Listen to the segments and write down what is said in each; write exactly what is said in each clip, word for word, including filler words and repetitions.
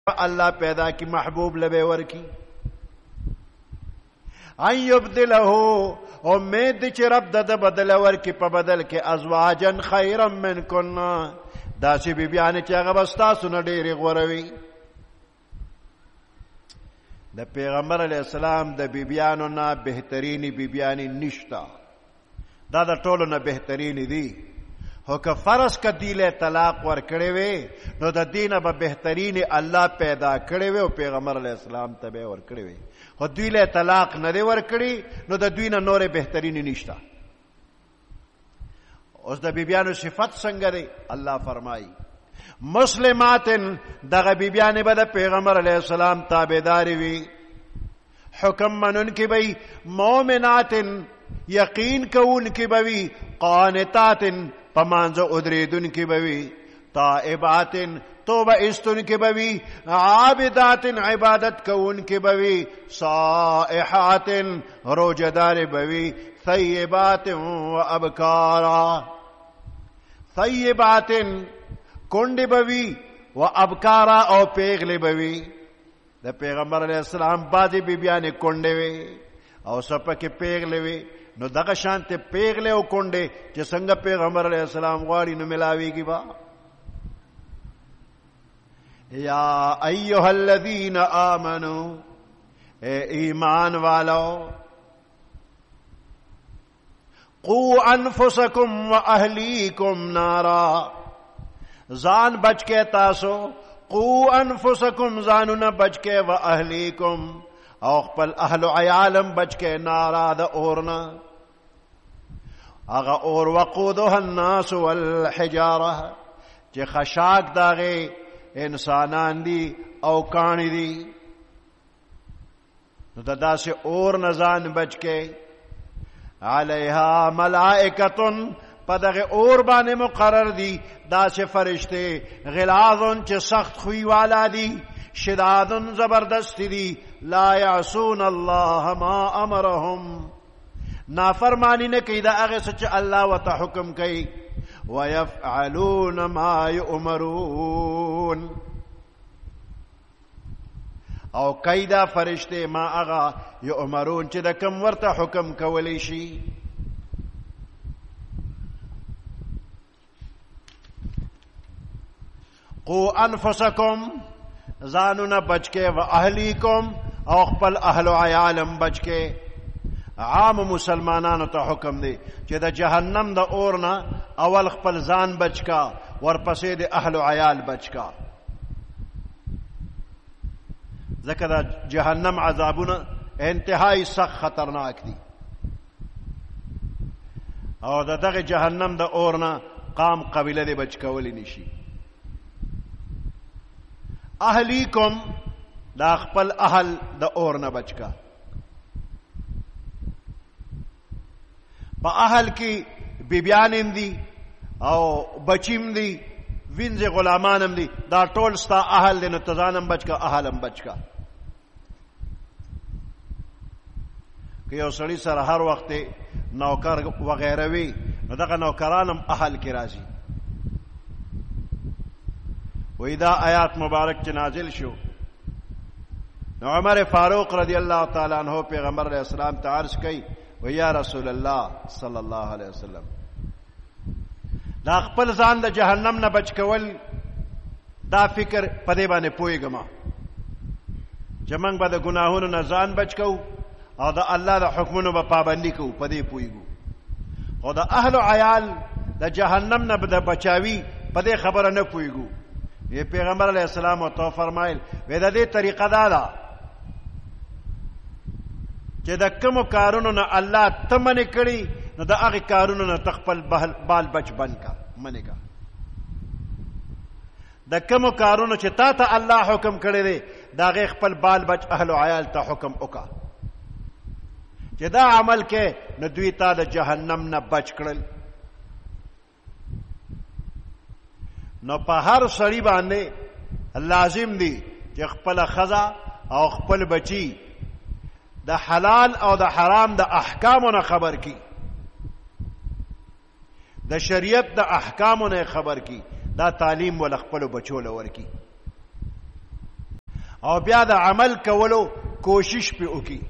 الله پیدا کی محبوب لبے ورکی ان یبدلہ امید چی رب دا بدل ورکی پا بدل کے ازواجا خیرا من کن دا سی بی بیانی چی اغا بستاسو ندیری غوروی دا پیغمبر علیہ السلام دا بی بیانو نا بہترینی بی بیانی نشتا دا دا ټولو نا بہترینی دی ہو که فرض کا دیل طلاق ور کړی وی نو د دینه به بهترین الله پیدا کړی وی او پیغمبر علیہ السلام ته به ور کړی وی خو دیل طلاق نه دی ور کړی نو د دوی نه نور بهترین نشته اوس د بیبیانو صفت څنګه دی الله فرمایي مسلمات دغه بیبیانې به د پیغمبر علیہ السلام تابعداري وی حکم منن کی بی مؤمنات یقین کون کی بی قانتات پمانزو ادریدن کی بوی طائبات توبہ استن کی بوی عابدات عبادت کون کی بوی صائحات روجدار بوی ثیبات و ابکارا ثیبات کنڈ بوی و ابکارا او پیغل بوی دا پیغمبر علیہ السلام بازی بی بیانی کنڈے وی او سپک پیغل وی نو دغه شانته پیغله او کونډه چې څنګه پیغمبر علیہ السلام غواړي نو ملاویږي با یا ایها الذین آمنو اے ایمان والو قو انفسکم و اهلیکم نارا ځان بچ کے تاسو قو انفسکم ځانونه بچ کے و اهلیکم او خپل اهل عیالم بچ کے نارا دا اورنا اغا اور وقودها الناس والحجارة چه خشاک داغے انسانان دی او کانی دی نو دا سے اور نزان بچ کے علیہا ملائکتن پا داغے اور بانے مقرر دی دا سے فرشتے غلاظن چه سخت خوی والا دی شدادن زبردست دی لا یعصون اللہ ما امرهم نافرمانی نے کئی دا اغی سچ اللہ و تا حکم کئی ویفعلون ما یؤمرون او کئی دا فرشتے ما اغا یؤمرون چی دا کم ورطا حکم کولی شی قو انفسکم زانونا بچ کے و اہلیکم او خپل اہل و عیالم بچ کے عام مسلمانانو ته حکم دی چې د جهنم د اورنا اول خپل ځان بچ کا ورپسې د اهل و عیال بچ کا ځکه د جهنم عذابونه انتهایی سخت خطرناک دي او د دغه جهنم د اورنا قام قبیله دی بچ کولی نشي اهلیکم دا خپل اهل د اورنا بچ کا با اهل کی بیبیانم دی او بچیم دی وینځ غلامانم دی دا ټول ستا اهل دی نو تزانم بچ کا اهلم بچ کا که یو سړی سره هر وخت نوکر وغیره وی نو دغه نوکرانم اهل کی راځي وی دا آیات مبارک چه نازل شو نو عمر فاروق رضی اللہ تعالی عنہ پیغمبر علیہ السلام ته عرض کئی و یا رسول اللہ صلی اللہ علیہ وسلم دا خپل ځان د جهنم نه بچ کول دا فکر پدې باندې پوهیږم چې موږ به د ګناهونو نه ځان بچ کوو او د الله د حکمونو به پابندي کوو پدې پوهیږو او د اهل عیال د جهنم نه د بچاوي پدې خبره نه پوهیږو یہ پیغمبر علیہ السلام تو فرمایل وې د دې طریقه دا ده چې د کوم کارونو نه الله ته منې کړي نو د هغې کارونو نه تخپل بال بچ بند کا منې کا د کوم کارونو چې تا ته الله حکم کړی دی د هغې خپل بال بچ اهل و عیال ته حکم وکړه چې دا عمل کې نو دوی تا د جهنم نه بچ کړل نو په هر سړي باندې لازم دی چې خپل ښځه او خپل بچی د حلال او د حرام د احکامو نه خبر کی د شریعت د احکامو نه خبر کی دا تعلیم ول خپل بچو لور کی او بیا د عمل کولو کوشش پې وکړي.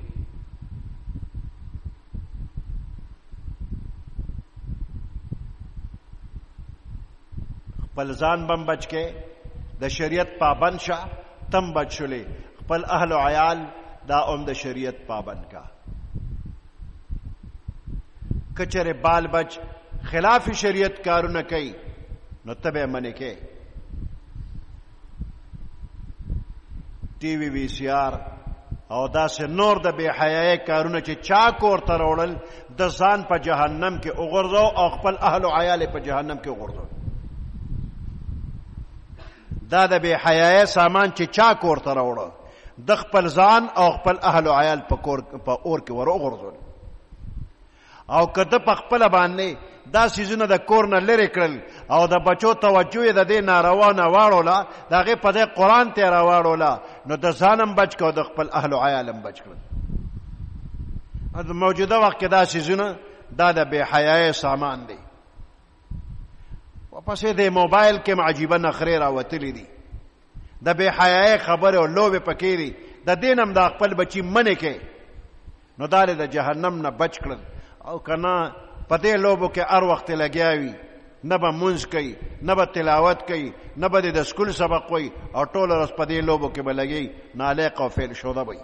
خپل ځان بم بچ کې د شریعت پابند شه، تم بچ شولې. خپل اهل و عیال دا هم د شریعت پابند کا. کچره بال بچ خلاف شریعت کارونه کوي نو تبه منې کې. ټي وي وی سي آر او داسې نور د بے حیايي کارونه چې چا کور ته راوړل د ځان په جهنم کې وغورځو او خپل اهل و عیال په جهنم کې وغورځو. دا د بے حیايي سامان چې چا کور ته راوړل د خپل ځان او خپل اهل و عیال په کور په اور کې ور وغورځول. او کته په خپل باندې دا سيزونه د کور نه لری کړل او د بچو توجه یې د دې ناروا نه واړوله، د هغې په دې قرآن ته یې راواړوله، نو د ځانم بچ کړه او د خپل اهل و عیالم بچ کړل. د موجوده وخت کې دا سيزونه دا د بې حیايي سامان دی. واپسې د موبایل کې عجیبه نخرې راوتلي دي، د بې حیايي خبرې او لوبې پکې دي. د دې نه هم د خپل بچي منې کې نو دا د جهنم نه بچ کړل. او کنه په دې لوبو کې هر وخت لګیا وي، نه به مونځ کوي، نه به تلاوت کوي، نه به د سکول سبق وایي، او ټوله ورځ په دې لوبو کې به لګي، نالایق او فعل شوده وي.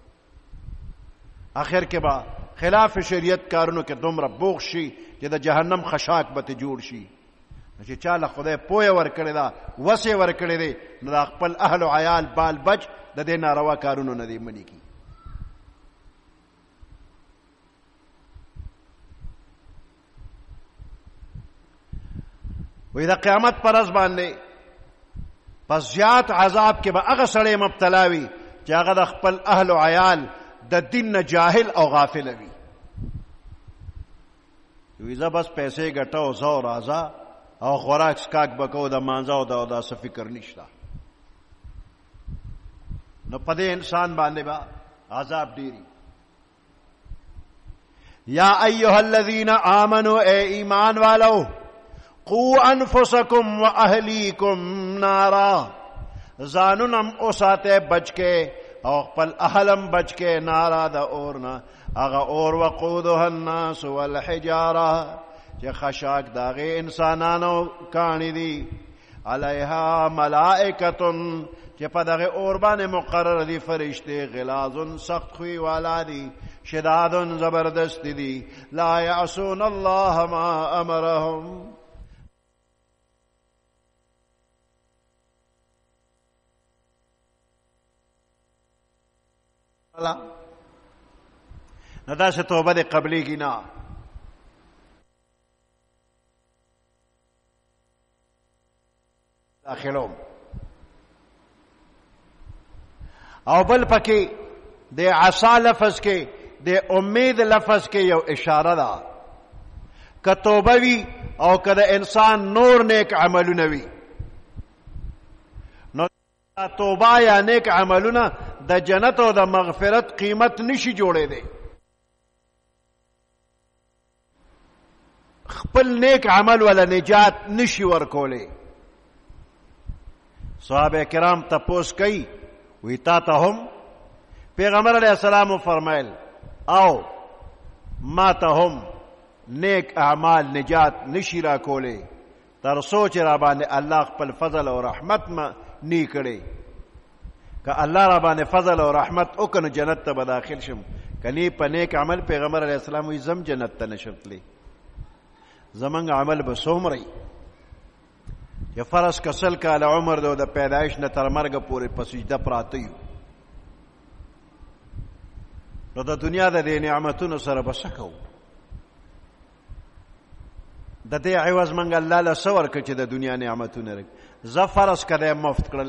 آخر کې به خلاف شریعت کارونو کې دومره بوغ شي چې د جهنم خشاک به ته جوړ شي. چې چاله خدای پوهه ورکړې ده، وسې ورکړې دی، نو د خپل اهل و عیال بال بچ د دې ناروا کارونو نه دې منې کي. وی د قیامت پر ورځ باندې پس زیات عذاب کې به هغه سړی مبتلا وي چې هغه د خپل اهل و عیال د دین نه جاهل او غافل وي. وی زه بس پیسې ګټو زو راځه او خوراک سکاک بکو، د مانځه او د داسې فکر نشته. نو په دې انسان باندې به عذاب ډېري. یا ایها الذین آمنوا، اے ایمان والو، قو انفسکم و اهلیکم نارا، ځانونم اوساته بچ کې او خپل اهلم بچ کې نارا د اورنا. هغه اور وقودها الناس والحجاره چې خشاک داغه انسانانو کانی دي. علیها ملائکتن چې په دغه اور باندې مقرر دي فرشته، غلاظ سخت خوی والا دي، شداد زبردست دي، لا یعصون الله ما امرهم. نو دا سے توبه دے قبلی کی نا. داخلوم او بل پکی دے عصا لفظ کے دے امید لفظ کے یو اشاره دا که توبه وی او که د انسان نور نیک عملونه وی. نو توبه یا نیک عملونه د جنت او د مغفرت قیمت نشي جوړې دی. خپل نیک عمل ولا نجات نشي ورکولې. صحابه کرام تپوس کوي، وی تا ته هم پیغمبر علیہ السلام فرمایل او ما ته هم نیک اعمال نجات نشي را کولې تر سوچ را باندې الله خپل فضل او رحمت ما نی کړي. که الله را باندې فضل او رحمت وکړو جنت ته به داخل شم، کني په نیک عمل پیغمبر علیہ السلام وی زم جنت ته نشتلی. زمنګ عمل به څومره چې فرض کسل کال عمر دو د پیدایش نه تر مرګ پورې په سجده پراته یو، نو د دنیا د دې نعمتونو سره به څه کوو؟ د دې عوض منګ الله له څه ورکړه چې د دنیا نعمتونه رک زه فرض کړی مفت کړل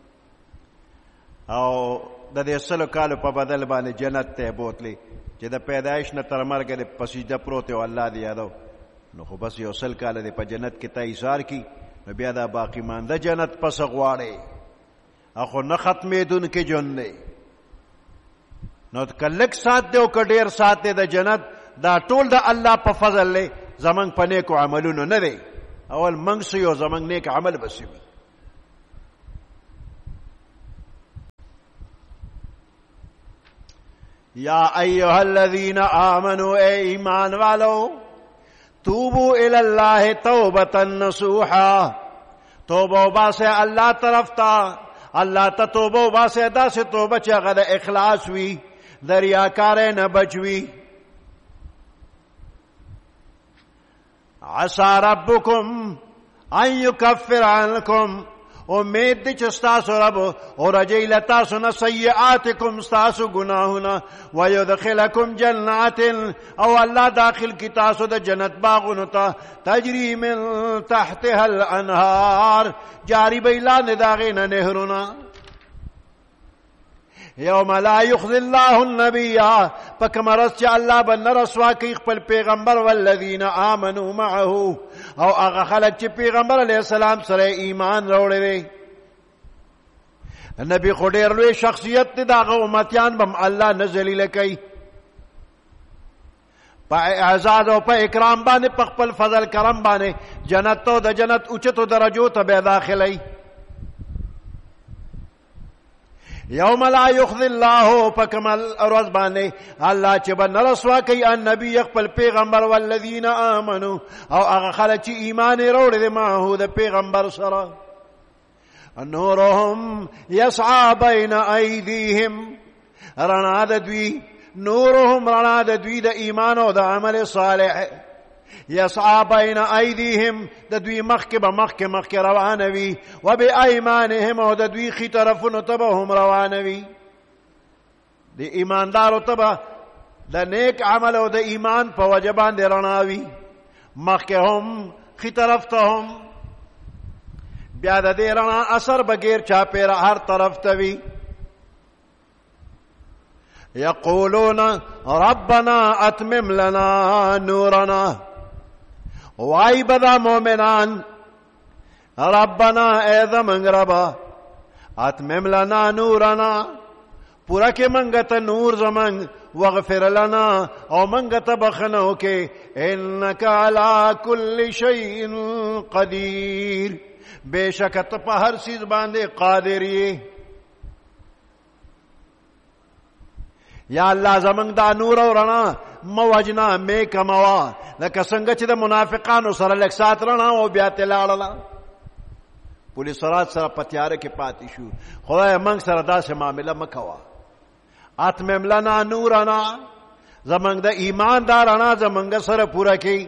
او د دې سلو کالو په بدل باندې جنت ته بوتلی چې د پیدایش نه تر مرګ د په سجده پروت او الله دې یادو. نو خو بس یو سل کال دې په جنت کې ته ایثار کی، نو بیا دا باقی مانده جنت پس غواړي اخو نه ختمېدونکې ژوند دی. نو کلک سات دی او که ډېر سات دی د جنت، دا ټول د الله په فضل دی، زمونږ په نیکو عملونو نه دی. اول موږ څه یو زمونږ نیک عمل به څه وي. یا ایها الذین آمنوا اے ایمان والو توبوا الی اللہ توبة نصوحا توبہ باسے اللہ طرف تا اللہ تا توبہ باسے دا سے توبہ چاگا دا اخلاص وی دریاکارے نہ بچوی عسى ربكم ان يكفر عنكم امید دی چستاسو رب اور رجی لتاسو نا سیئاتکم ستاسو گناہونا ویدخلکم جنات او اللہ داخل کی تاسو دا جنت باغنتا تجری من تحتها الانہار جاری بیلان داغین نہرنا یوم لا یخزی اللہ النبی پکمرس چا اللہ بن رسوا کی خپل پیغمبر والذین آمنوا معه او اغا خلق چی پیغمبر علیہ السلام سر ایمان روڑے دے نبی خودیر لوی شخصیت دی داغا امتیان بم اللہ نزلی لکی پا اعزاز او پا اکرام بانے پا خپل فضل کرم بانے جنت تو دا جنت اچتو درجو تا بے داخلی یوم لا یخذ اللہ پکمل روز بانے اللہ چی بن رسوا کی ان نبی اقبل پیغمبر والذین آمنوا او اغا خلق چی ایمان روڑ دے ماہو دے پیغمبر سرا نورهم یسعا بین ایدیہم رنا دوی نورهم رنا دوی دا ایمان و دا عمل صالح یسعا بین ایدیہم دا دوی مخک با مخک مخک روانوی و بی ایمانهم و دا دوی خی طرفن تبهم روانوی دی ایماندارو تبا دا نیک عمل و دا ایمان پا وجبان دی رناوی مخک هم خی طرف تهم بیا دا دی رنا اثر بگیر چاپیر ہر طرف توی یقولون ربنا اتمم لنا نورنا وائی بدا مومنان ربنا اے زمنگ ربا اتمم لنا نورنا پورا کے منگت نور زمنگ واغفر لنا او منگت بخنو کے انکا علا کل شیء قدیر بے شکت پا ہر چیز باندے قادری یا اللہ زمنگ دا نور و رنا موجنا میں کموا لکه څنګه چې د منافقانو سره لږ سات رڼا او بیا ته لاړله پولیس رات سره په تیاره کې پاتې شو خدای موږ سره داسې معامله مه کوه اتمم لنا نورنا زموږ د ایمان دا رڼا زموږ سره پوره کړي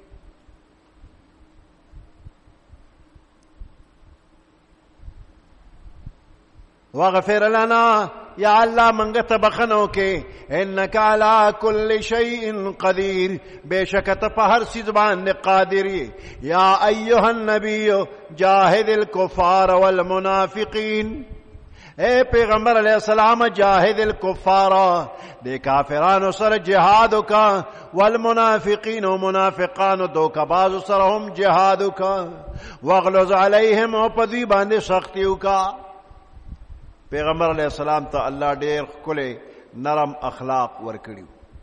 واغفر لنا یا اللہ منگت بخنو کے انکا علا کل شیء قدیر بے شکت پا ہر سیزبان قادری یا ایوہ النبی جاہد الکفار والمنافقین اے پیغمبر علیہ السلام جاہد الکفار دے کافران سر جہاد کا والمنافقین و منافقان دو کباز سر ہم جہاد کا واغلظ علیہم و پدوی باندے سختیو کا پیغمبر علیہ السلام تا اللہ ډیر کله نرم اخلاق ورکړي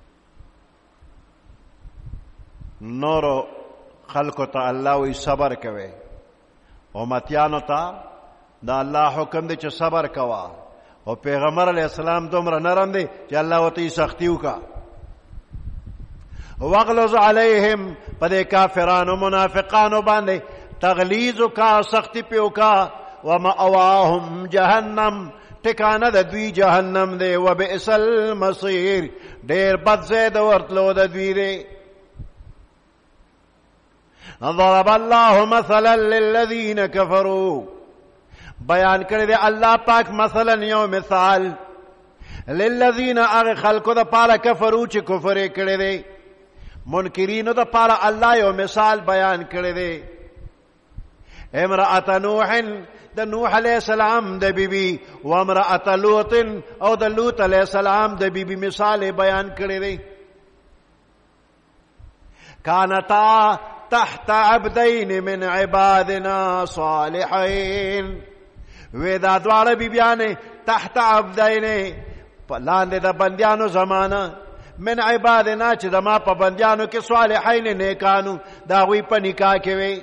نورو خلقو ته الله وی صبر کوي امتیانو ته دا الله حکم دی چې صبر کوا او پیغمبر علیہ السلام دومره نرم دی چې الله وتی سختیو کا واغلظ علیہم پدې کافرانو منافقانو باندې تغلیظ کا سختی پیو کا ومأواهم جہنم ٹکانہ دا دوی جہنم دے وبئس المصیر دیر بد زید ورتلو دا دوی دے ضرب اللہ مثلا للذین کفروا بیان کردے اللہ پاک مثلا یو مثال للذین اغی خلقو دا پارا کفرو چی کفرے کردے منکرینو دا پارا اللہ یو مثال بیان کردے امرأت نوح دا نوح علیہ السلام دا بی بی و امرأت لوط او دا لوط علیہ السلام دا بی بی مثال بیان کرے دے کانتا تحت عبدین من عبادنا صالحین وی دا دوار بی بیانے تحت عبدین لاندے دا بندیانو زمانہ من عبادنا چی دا ما پا بندیانو کے صالحین نیکانو دا غوی پا نکاح کے وی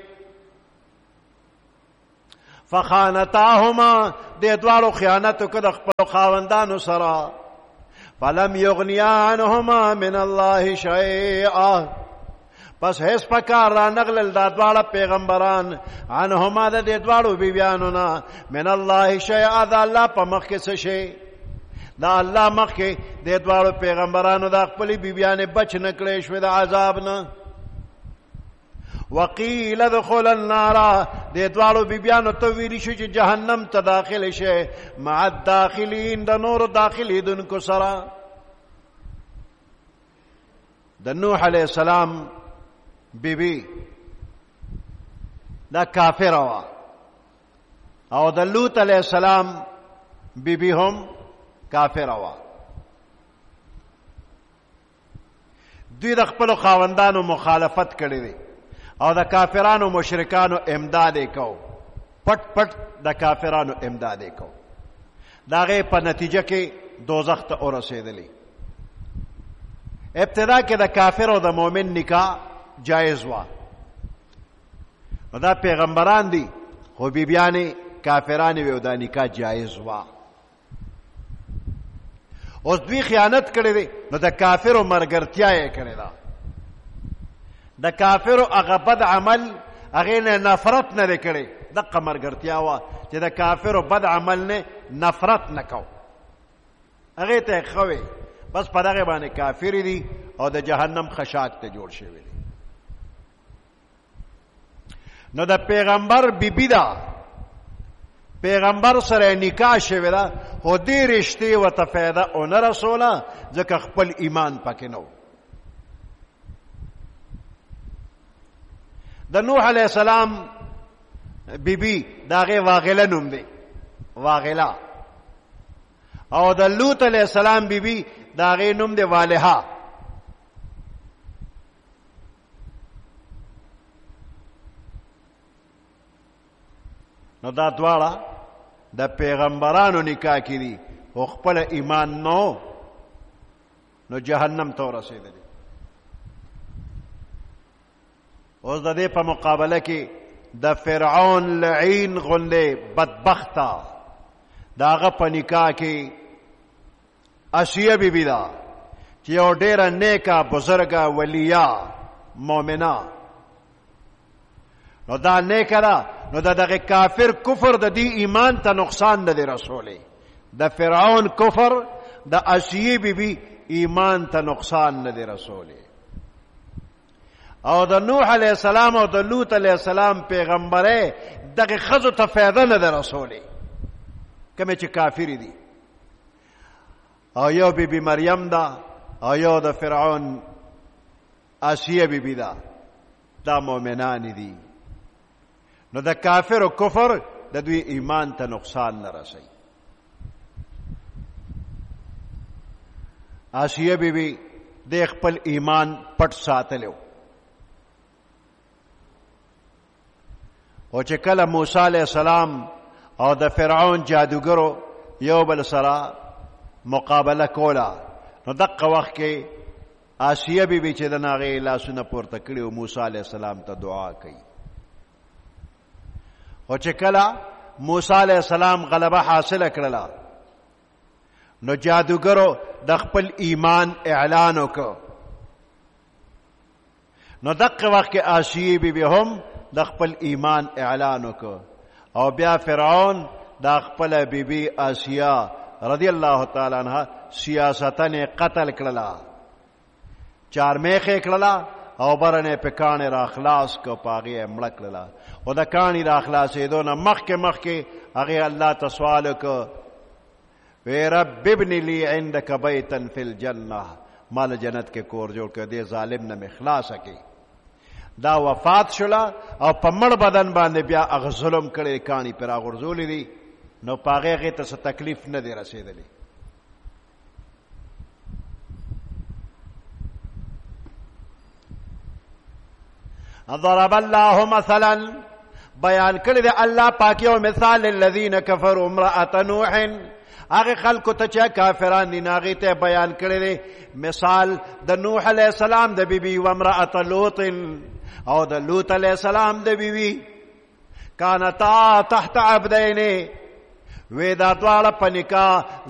فخانتاهما دے دوارو خیانتو کد خپلو خاوندانو سرا فلم یغنیا عنهما من الله شیئا پس هیڅ پکار را نغلل دا دواړه پیغمبران عنهما د دې دواړو بیبیانو نه من الله شیئا د الله په مخ کې څه شی دا الله مخ کې د دواړو پیغمبرانو د خپل بیبیانې بچ نه کړې شوې د عذاب نه وقیل ادخل النار د دواړو بیبیانو ته ویل شو چې جهنم ته داخل شي مع الداخلین د نور داخلیدونکو سره د نوح علیہ السلام بیبی دا کافر وا او د لوط علیہ السلام بیبی هم کافر وا دوی د خپل خاوندانو مخالفت کړی دی او د کافرانو مشرکانو امداد کو پټ پټ د کافرانو امداد کو داغه په نتیجه کې دوزخ ته ورسېدلی ابتدا کې د کافر او د مؤمن نکاح جایز وا دا پیغمبران دي خو بیبیانې کافرانې وي او دا نکاح جایز وا اوس دوی خیانت کړی دی نو د کافرو مرګرتیا یې کړې ده د کافرو هغه بد عمل هغې نه نفرت نه دی کړی دقه مرګرتیا وه چې د کافرو بد عمل نه نفرت نه کو هغې ته یې ښه وی بس په دغې باندې کافرې دي او د جهنم خشاک ته جوړ شوي دي نو د پیغمبر بیبی ده پیغمبر سره نکاح شوی ده خو دې رشتې ورته فایده ونه رسوله ځکه خپل ایمان پکې نه و د نوح علیہ السلام بیبی دا غي واغله نوم دی واغله او د لوط علیہ السلام بیبی دا غي نوم دی والها نو دا دواړه د پیغمبرانو نکاح کړي او خپل ایمان نو نو جهنم ته ورسېدل اوس د دې په مقابله کې د فرعون لعین غندې بدبخته داغه په نکاح کې آسیه بیبی ده چې یو ډېره نیکه بزرګه ولیه مؤمنه نو دا نیکه ده نو دا دغه کافر کفر د دې ایمان ته نقصان نه دی رسولی د فرعون کفر د آسیه بیبی ایمان ته نقصان نه دی رسولی او د نوح علیہ السلام او د لوط علیہ السلام پیغمبره دغه خزو ته فایده نه ده رسولی کومه چې کافری دي او یو بی بی مریم ده او یو د فرعون آسیه بی بی ده دا مؤمنان دي نو د کافر او کفر د دوی ایمان ته نقصان نه رسي آسیه بی بی د خپل ایمان پټ ساتلو او چې کله موسی علیہ السلام او د فرعون جادوګرو یو بل سره مقابله کوله نو دغه وخت کې آسیه بی بی چې د هغې لاسونه پورته کړي او موسی علیہ السلام ته دعا کوي او چې کله موسی علیہ السلام غلبه حاصله کړله نو جادوګرو د خپل ایمان اعلان وکړ نو دغه وخت کې آسیه بی بی هم د خپل ایمان اعلان وکړ او بیا فرعون د خپل بیبي آسیه رضی الله تعالی عنها سیاستن قتل کړله چارمیخې کړله او برنه په کانې را خلاص کو پاغې مړه کړله او د کانې را خلاصېدو نه مخکې مخکې هغې الله ته سوال وکړ وی رب ابن لی عندک بیتا فی الجنه مال جنت کې کور جوړ کړ دې ظالم نه مې خلاصه کړي دا وفات شوله او په مړ بدن باندې بیا هغه ظلم کړی کاڼي پرې راغورځولې دي نو په هغې هغې ته څه تکلیف نه دی رسېدلی ضرب الله مثلا بیان کړی دی الله پاک یو مثال للذین کفروا امرأة نوح هغه خلکو ته چې کافران دي هغې ته بیان کړی دی مثال د نوح علیہ السلام د بیبي و امرأة لوط او د لوط علیہ السلام د بیبي کانتا تحت عبدین وی دا دواړه په نکاح